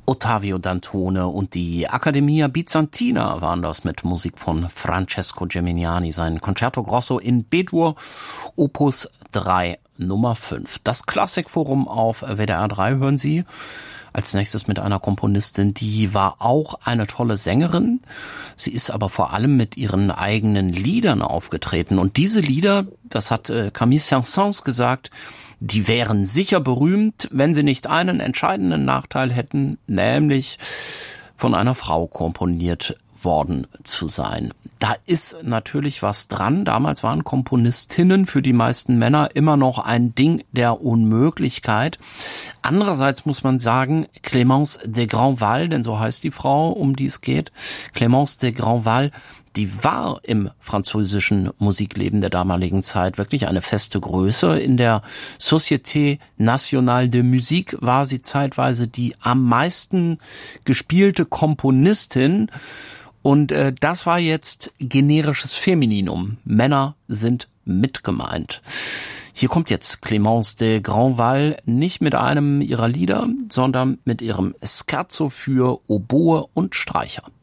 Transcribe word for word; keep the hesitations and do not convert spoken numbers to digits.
Ottavio Dantone und die Accademia Bizantina waren das mit Musik von Francesco Geminiani, sein Concerto Grosso in B-Dur, Opus drei, Nummer fünf. Das Klassikforum auf W D R drei hören Sie als nächstes mit einer Komponistin, die war auch eine tolle Sängerin. Sie ist aber vor allem mit ihren eigenen Liedern aufgetreten. Und diese Lieder, das hat äh, Camille Saint-Saëns gesagt, die wären sicher berühmt, wenn sie nicht einen entscheidenden Nachteil hätten, nämlich von einer Frau komponiert worden zu sein. Da ist natürlich was dran. Damals waren Komponistinnen für die meisten Männer immer noch ein Ding der Unmöglichkeit. Andererseits muss man sagen, Clémence de Grandval, denn so heißt die Frau, um die es geht, Clémence de Grandval, die war im französischen Musikleben der damaligen Zeit wirklich eine feste Größe. In der Société Nationale de Musique war sie zeitweise die am meisten gespielte Komponistin. Und äh, das war jetzt generisches Femininum. Männer sind mit gemeint. Hier kommt jetzt Clémence de Grandval nicht mit einem ihrer Lieder, sondern mit ihrem Scherzo für Oboe und Streicher.